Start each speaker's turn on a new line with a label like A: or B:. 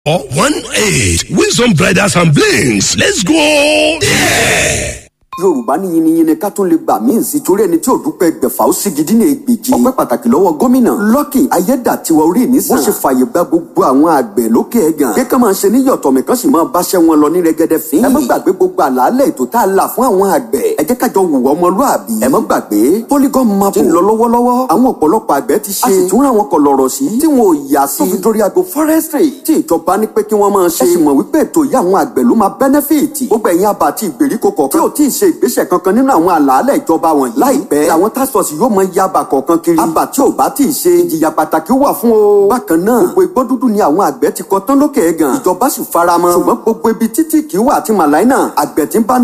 A: 18 Wisdom Bridals and Blings. Let's go there.
B: Yorùbá ní yiniyini ká tún lè gbà míì sí torí ẹni tí ò dúpẹ́ gbẹ̀fà ó sì gidi ní ègbèjì. Ọpẹ́ pàtàkì lọ́wọ́ gómìnà Lucky Ayédàtiwa orí ìnísàn. Wọ́n ṣe fàyè gba gbogbo àwọn àgbẹ̀ lókè ẹ̀gàn. Kéka máa ṣe níyọ̀tọ̀ mi kan sì máa báṣẹ́ wọn lọ ní rẹ́gẹ́dẹ́ fín. Ẹ má gbàgbé gbogbo àlàálẹ̀ ètò tá a là fún àwọn àgbẹ̀. Ẹ jẹ́ ká jọ wùwọ́ ọmọlúàbí. Ẹ má gbàgbé Polygon map ń lọ lọ́wọ́lọ́wọ́. Àwọn ọ̀pọ̀lọpọ̀ àgbẹ̀ ti ṣe. A sì tún ra wọn kọ lọ̀rọ̀ sí. Tí wọn ò yà sí. Tóbi dórí ago forestry. Tí ìjọba ní pé kí wọ́n máa ṣe. Ẹ sì mọ̀ wípé ètò yìí àwọn àgbẹ̀ ló máa benefit. Gbogbo ẹ̀yin àbá àti ìgbèríko kọ̀ọ̀kan. Tí ò tí ì ṣe ìgbésẹ̀ kankan nínú àwọn àlàálẹ̀ ìjọba wọ̀nyí. Láìpẹ́ àwọn task force yóò mọ yaba kọ̀ọ̀kan kiri. Àbá tí ò bá tí ì ṣe ìjìyà pàtàkì wà fún o. Bákan náà gbogbo igbó dúdú ni àwọn àgbẹ̀ ti kọ tán lókè ẹ̀gàn. Ìjọba sì faramọ́. Ṣùgbọ́n gbogbo ibi títí kì í wà àti màláìnà àgbẹ̀ tí ń bá